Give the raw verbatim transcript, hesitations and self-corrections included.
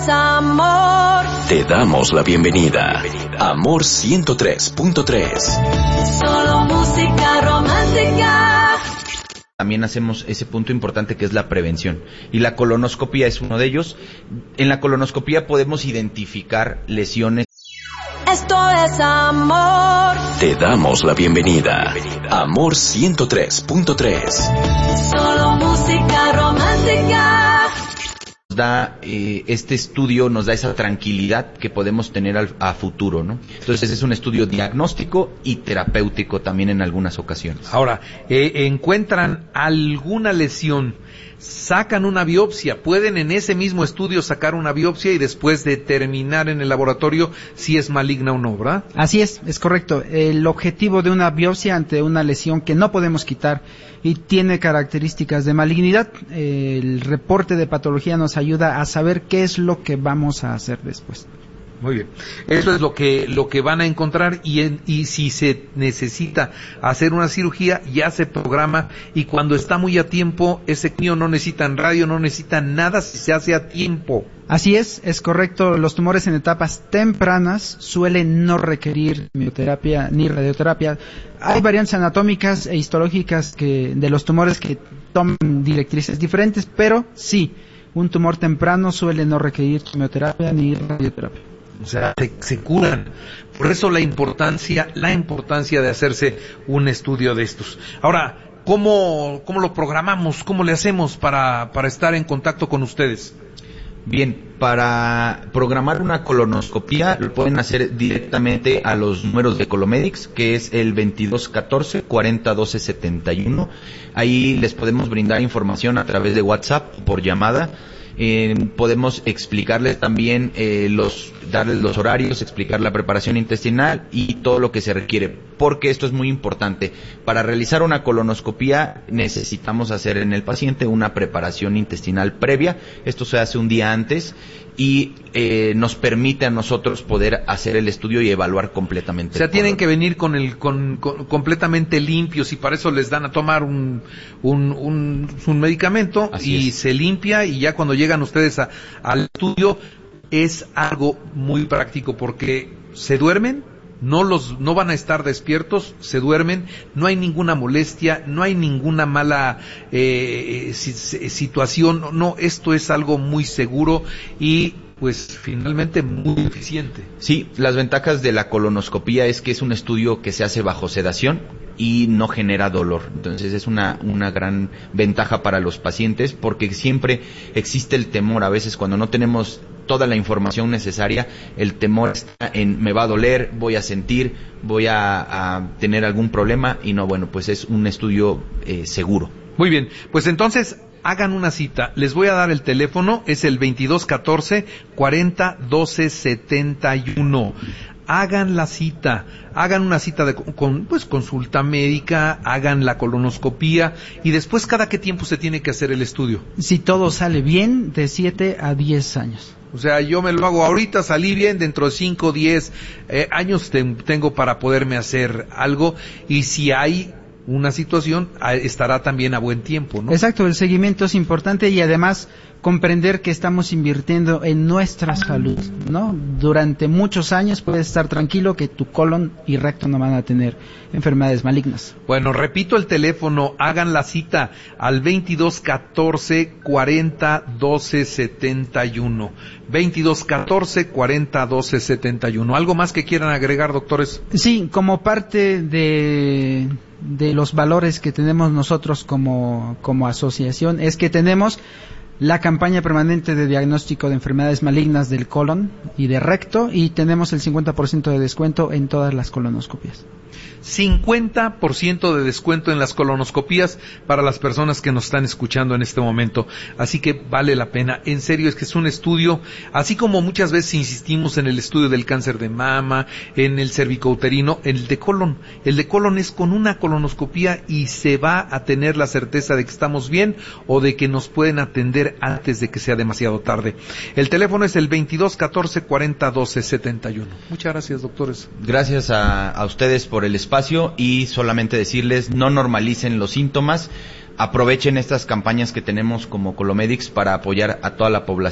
Amor. Te damos la bienvenida. Amor ciento tres punto tres. Solo música romántica. También hacemos ese punto importante que es la prevención. Y la colonoscopía es uno de ellos. En la colonoscopía podemos identificar lesiones. Esto es amor. Te damos la bienvenida. Amor ciento tres punto tres. Solo música romántica. Nos da eh, este estudio nos da esa tranquilidad que podemos tener al, a futuro, ¿no? Entonces es un estudio diagnóstico y terapéutico también en algunas ocasiones. Ahora, eh, encuentran alguna lesión, sacan una biopsia, pueden en ese mismo estudio sacar una biopsia y después determinar en el laboratorio si es maligna o no, ¿verdad? Así es, es correcto. El objetivo de una biopsia ante una lesión que no podemos quitar y tiene características de malignidad, eh, el reporte de patología nos ayuda a saber qué es lo que vamos a hacer después. Muy bien. Eso es lo que lo que van a encontrar y en, y si se necesita hacer una cirugía ya se programa y cuando está muy a tiempo ese quimio no necesitan radio, no necesitan nada si se hace a tiempo. Así es, es correcto. Los tumores en etapas tempranas suelen no requerir quimioterapia ni radioterapia. Hay variantes anatómicas e histológicas que de los tumores que toman directrices diferentes, pero sí, un tumor temprano suele no requerir quimioterapia ni radioterapia. O sea, se, se curan. Por eso la importancia, la importancia de hacerse un estudio de estos. Ahora, ¿cómo, cómo lo programamos? ¿Cómo le hacemos para, para estar en contacto con ustedes? Bien, para programar una colonoscopía lo pueden hacer directamente a los números de Colomedics, que es el veintidós catorce cuarenta doce setenta y uno. Ahí les podemos brindar información a través de WhatsApp, por llamada. Eh, podemos explicarles también eh, los, darles los horarios, explicar la preparación intestinal y todo lo que se requiere, porque esto es muy importante. Para realizar una colonoscopía necesitamos hacer en el paciente una preparación intestinal previa. Esto se hace un día antes y eh, nos permite a nosotros poder hacer el estudio y evaluar completamente. O sea, tienen que venir con el con, con completamente limpios y para eso les dan a tomar un un, un, un medicamento. Así y es. Se limpia y ya cuando llegan ustedes a, al estudio es algo muy práctico porque se duermen. No los, no van a estar despiertos, se duermen, no hay ninguna molestia, no hay ninguna mala eh, situación, no, esto es algo muy seguro y pues finalmente muy eficiente. Sí, las ventajas de la colonoscopía es que es un estudio que se hace bajo sedación y no genera dolor. Entonces es una, una gran ventaja para los pacientes porque siempre existe el temor, a veces cuando no tenemos toda la información necesaria, el temor está en me va a doler, voy a sentir, voy a, a tener algún problema y no, bueno, pues es un estudio eh, seguro. Muy bien, pues entonces hagan una cita, les voy a dar el teléfono, es el veintidós catorce cuarenta doce setenta y uno. Hagan la cita, hagan una cita de con, pues consulta médica, hagan la colonoscopía y después cada qué tiempo se tiene que hacer el estudio. Si todo sale bien, de siete a diez años. O sea, yo me lo hago ahorita, salí bien, dentro de cinco, diez eh, años te, tengo para poderme hacer algo y si hay una situación, estará también a buen tiempo, ¿no? Exacto, el seguimiento es importante y además comprender que estamos invirtiendo en nuestra salud, ¿no? Durante muchos años puedes estar tranquilo que tu colon y recto no van a tener enfermedades malignas. Bueno, repito el teléfono, hagan la cita al veintidós catorce cuarenta doce setenta y uno. veintidós catorce cuarenta doce setenta y uno. ¿Algo más que quieran agregar, doctores? Sí, como parte de de los valores que tenemos nosotros como como asociación es que tenemos la campaña permanente de diagnóstico de enfermedades malignas del colon y de recto y tenemos el cincuenta por ciento de descuento en todas las colonoscopias. cincuenta por ciento de descuento en las colonoscopías para las personas que nos están escuchando en este momento. Así que vale la pena. En serio, es que es un estudio, así como muchas veces insistimos en el estudio del cáncer de mama, en el cervicouterino, en el de colon. El de colon es con una colonoscopía y se va a tener la certeza de que estamos bien o de que nos pueden atender antes de que sea demasiado tarde. El teléfono es el veintidós catorce cuarenta doce setenta y uno. Muchas gracias, doctores. Gracias a, a ustedes por el espacio y solamente decirles, no normalicen los síntomas, aprovechen estas campañas que tenemos como Colomedics para apoyar a toda la población.